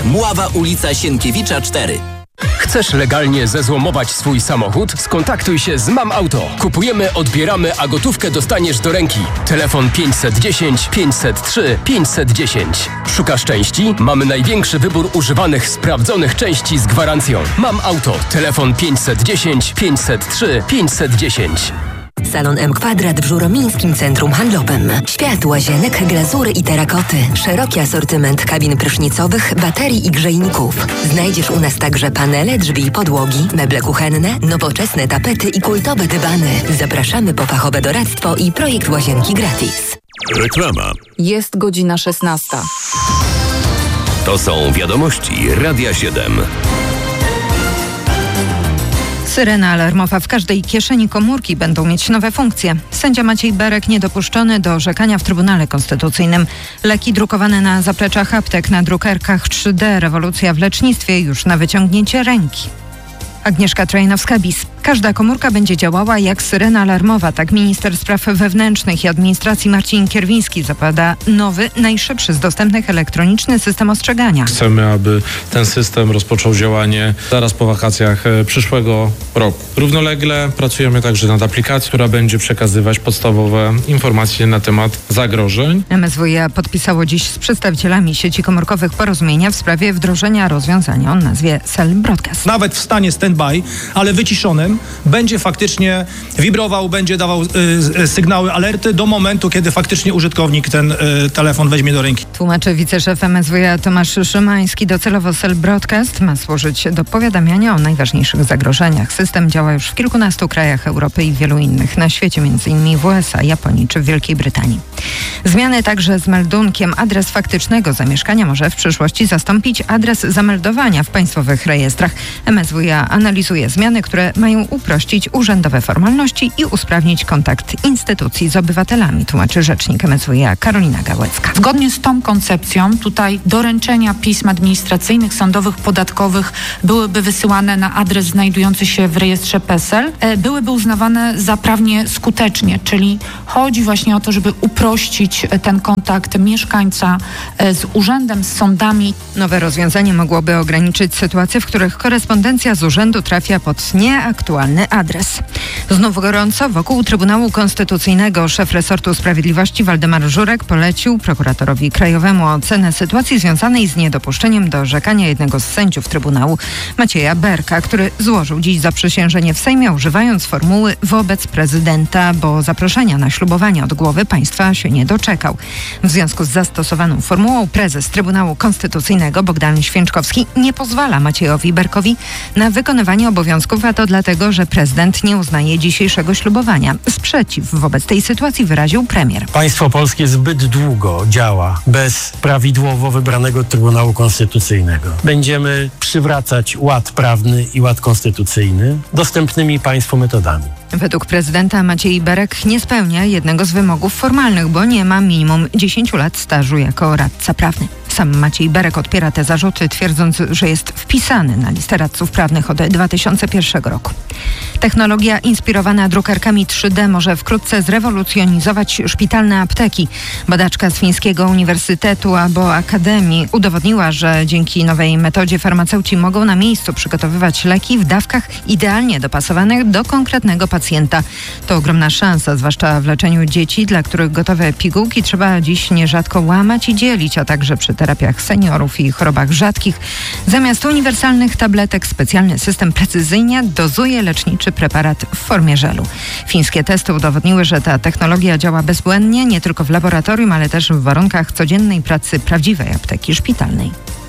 Gdańsk, Mława, ulica Sienkiewicza 4. Chcesz legalnie zezłomować swój samochód? Skontaktuj się z Mam Auto. Kupujemy, odbieramy, a gotówkę dostaniesz do ręki. Telefon 510 503 510. Szukasz części? Mamy największy wybór używanych, sprawdzonych części z gwarancją. Mam Auto. Telefon 510 503 510. Salon M Kwadrat w Żuromińskim Centrum Handlowym. Świat łazienek, glazury i terakoty. Szeroki asortyment kabin prysznicowych, baterii i grzejników. Znajdziesz u nas także panele, drzwi i podłogi, meble kuchenne, nowoczesne tapety i kultowe dywany. Zapraszamy po fachowe doradztwo i projekt łazienki gratis. Reklama. Jest godzina 16. To są wiadomości Radia 7. Syrena alarmowa w każdej kieszeni komórki będą mieć nowe funkcje. Sędzia Maciej Berek niedopuszczony do orzekania w Trybunale Konstytucyjnym. Leki drukowane na zapleczach aptek, na drukerkach 3D. Rewolucja w lecznictwie już na wyciągnięcie ręki. Agnieszka Trajnowska-Bis. Każda komórka będzie działała jak syrena alarmowa. Tak minister spraw wewnętrznych i administracji Marcin Kierwiński zapowiada nowy, najszybszy z dostępnych elektroniczny system ostrzegania. Chcemy, aby ten system rozpoczął działanie zaraz po wakacjach przyszłego roku. Równolegle pracujemy także nad aplikacją, która będzie przekazywać podstawowe informacje na temat zagrożeń. MSWiA podpisało dziś z przedstawicielami sieci komórkowych porozumienia w sprawie wdrożenia rozwiązania o nazwie Cell Broadcast. Nawet w stanie stand-by, ale wyciszonym, będzie faktycznie wibrował, będzie dawał sygnały, alerty do momentu, kiedy faktycznie użytkownik ten telefon weźmie do ręki. Tłumaczy wiceszef MSWiA Tomasz Szymański. Docelowo Cell Broadcast ma służyć do powiadamiania o najważniejszych zagrożeniach. System działa już w kilkunastu krajach Europy i wielu innych na świecie, m.in. w USA, Japonii czy w Wielkiej Brytanii. Zmiany także z meldunkiem. Adres faktycznego zamieszkania może w przyszłości zastąpić adres zameldowania w państwowych rejestrach. MSWiA analizuje zmiany, które mają uprościć urzędowe formalności i usprawnić kontakt instytucji z obywatelami, tłumaczy rzecznik MSWiA Karolina Gałecka. Zgodnie z tą koncepcją tutaj doręczenia pism administracyjnych, sądowych, podatkowych byłyby wysyłane na adres znajdujący się w rejestrze PESEL, byłyby uznawane za prawnie skutecznie, czyli chodzi właśnie o to, żeby uprościć ten kontakt mieszkańca z urzędem, z sądami. Nowe rozwiązanie mogłoby ograniczyć sytuacje, w których korespondencja z urzędu trafia pod nieaktualny adres. Znów gorąco wokół Trybunału Konstytucyjnego. Szef resortu sprawiedliwości Waldemar Żurek polecił prokuratorowi krajowemu ocenę sytuacji związanej z niedopuszczeniem do orzekania jednego z sędziów Trybunału, Macieja Berka, który złożył dziś zaprzysiężenie w Sejmie, używając formuły wobec prezydenta, bo zaproszenia na ślubowanie od głowy państwa się nie doczekał. W związku z zastosowaną formułą prezes Trybunału Konstytucyjnego Bogdan Święczkowski nie pozwala Maciejowi Berkowi na wykonywanie obowiązków, a to dlatego, że prezydent nie uznaje dzisiejszego ślubowania. Sprzeciw wobec tej sytuacji wyraził premier. Państwo polskie zbyt długo działa bez prawidłowo wybranego Trybunału Konstytucyjnego. Będziemy przywracać ład prawny i ład konstytucyjny dostępnymi państwu metodami. Według prezydenta Maciej Berek nie spełnia jednego z wymogów formalnych, bo nie ma minimum 10 lat stażu jako radca prawny. Sam Maciej Berek odpiera te zarzuty, twierdząc, że jest wpisany na listę radców prawnych od 2001 roku. Technologia inspirowana drukarkami 3D może wkrótce zrewolucjonizować szpitalne apteki. Badaczka z fińskiego uniwersytetu albo akademii udowodniła, że dzięki nowej metodzie farmaceuci mogą na miejscu przygotowywać leki w dawkach idealnie dopasowanych do konkretnego pacjenta. To ogromna szansa, zwłaszcza w leczeniu dzieci, dla których gotowe pigułki trzeba dziś nierzadko łamać i dzielić, a także przy terapiach seniorów i chorobach rzadkich. Zamiast uniwersalnych tabletek specjalny system precyzyjnie dozuje leczniczy preparat w formie żelu. Fińskie testy udowodniły, że ta technologia działa bezbłędnie nie tylko w laboratorium, ale też w warunkach codziennej pracy prawdziwej apteki szpitalnej.